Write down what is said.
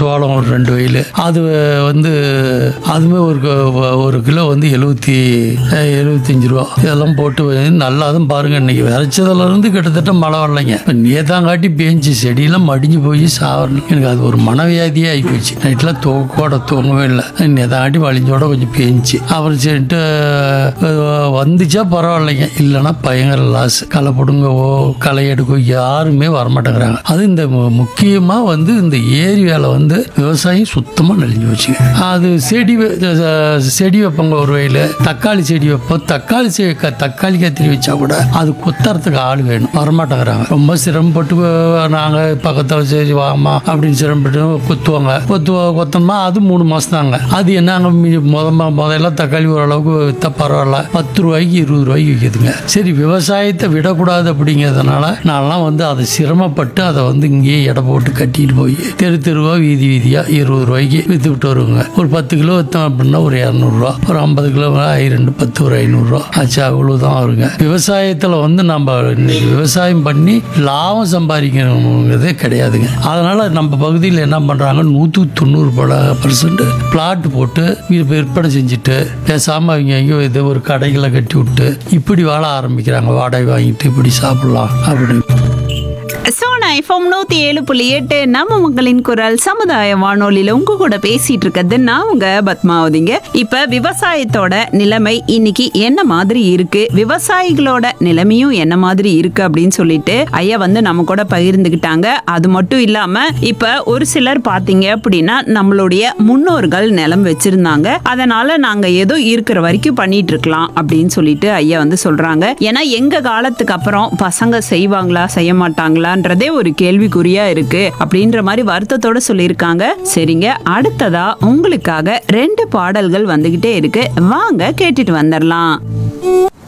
சோளம் ஒரு 2 வயல், அது வந்து அதுவே ஒரு கிலோ வந்து 75 ரூபா. இதெல்லாம் போட்டு நல்லா தான் பாருங்க. இன்னைக்கு விளைச்சதுல இருந்து கிட்டத்தட்ட மழை வரலைங்க. நேதாங்காட்டி பேஞ்சு செடியெல்லாம் மடிஞ்சு போய் சாவரணும். எனக்கு அது ஒரு மனவியாதியே ஆகி போச்சு. நைட்லாம் தூங்கவே இல்லை. நேதாங்காட்டி வலிஞ்சோட கொஞ்சம் பேஞ்சு அப்புறம் சரிட்டு வந்துச்சா பரவாயில்லைங்க, இல்லைன்னா பயங்கர லாஸ். களை பிடுங்கவோ களை எடுக்கவோ யாருமே வரமாட்டேங்கிறாங்க. அது இந்த முக்கியமா வந்து இந்த ஏரி வேலை வந்து விவசாயம் சுத்தமா நெளிஞ்சு வச்சுங்க. அது செடி வைப்பாங்க ஒரு வயல, தக்காளி செடி வைப்போம். தக்காளி கத்திரி வச்சா கூட அது கொத்தறதுக்கு ஆள் வேணும், வரமாட்டேங்கிறாங்க. ரொம்ப சிரமப்பட்டு நாங்க பக்கத்தில் சரி வாமா அப்படின்னு சிரமப்பட்டு கொத்தோம்னா அது 3 மாசம் தாங்க. அது என்னங்க முதல்ல தக்காளி ஓரளவுக்கு வித்தா பரவாயில்ல, 10 ரூபாய்க்கு 20 ரூபாய்க்கு விற்கிதுங்க. சரி, விவசாயத்தை விடக்கூடாது அப்படிங்கிறதுனால நான்லாம் வந்து அதை சிரமப்பட்டு அதை வந்து இங்கேயே எடை போட்டு கட்டிட்டு போய் தெருவா வீதியா 20 ரூபாய்க்கு வித்து விட்டு வருவாங்க. ஒரு 10 கிலோ வித்தோம் அப்படின்னா ஒரு 200 ரூபா, ஒரு 50 கிலோ 10 ஒரு 500 ரூபா ஆச்சு, அவ்வளவுதான் வருங்க. விவசாயத்துல வந்து நம்ம இன்னைக்கு விவசாயம் பண்ணி லாபம் சம்பாதிக்கணுங்கிறதே கிடையாதுங்க. அதனால நம்ம பகுதியில் என்ன பண்றாங்க, 190% பிளாட் போட்டு விற்பனை செஞ்சுட்டு பேசாம அவங்க ஒரு கடைகளை கட்டி விட்டு இப்படி வாழ ஆரம்பிக்கிறாங்க. வாடகை வாங்கிட்டு இப்படி சாப்பிடலாம் அப்படின்னு. சோனா FM 107.8 நம்ம மக்களின் குரல் சமுதாய வானொலியில உங்க கூட பேசிட்டு இருக்கிறது நான் உங்க பத்மாவதிங்க. இப்ப விவசாயத்தோட நிலைமை இன்னைக்கு என்ன மாதிரி இருக்கு, விவசாயிகளோட நிலைமையும் என்ன மாதிரி இருக்கு அப்படின்னு சொல்லிட்டு ஐயா வந்து நம்ம கூட பகிர்ந்துகிட்டாங்க. அது மட்டும் இல்லாம இப்ப ஒரு சிலர் பாத்தீங்க அப்படின்னா நம்மளுடைய முன்னோர்கள் நிலம் வச்சிருந்தாங்க, அதனால நாங்க ஏதோ இருக்கிற வரைக்கும் பண்ணிட்டு இருக்கலாம் அப்படின்னு சொல்லிட்டு ஐயா வந்து சொல்றாங்க. ஏன்னா எங்க காலத்துக்கு அப்புறம் பசங்க செய்வாங்களா செய்ய மாட்டாங்களான்றதே ஒரு கேள்விக்குறியா இருக்கு அப்படின்ற மாதிரி வருத்தத்தோட சொல்லியிருக்காங்க. சரிங்க, அடுத்ததா உங்களுக்காக 2 பாடல்கள் வந்துகிட்டே இருக்கு, வாங்க கேட்டுட்டு வந்துடலாம்.